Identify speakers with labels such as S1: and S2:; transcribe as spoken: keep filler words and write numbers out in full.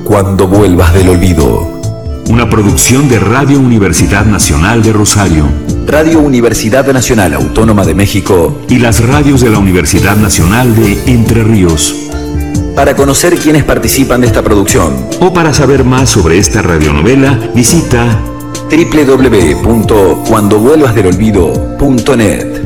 S1: Cuando vuelvas del olvido.
S2: Una producción de Radio Universidad Nacional de Rosario,
S1: Radio Universidad Nacional Autónoma de México
S2: y las radios de la Universidad Nacional de Entre Ríos.
S1: Para conocer quiénes participan de esta producción
S2: o para saber más sobre esta radionovela, visita
S1: doble u doble u doble u punto cuando vuelvas del olvido punto net.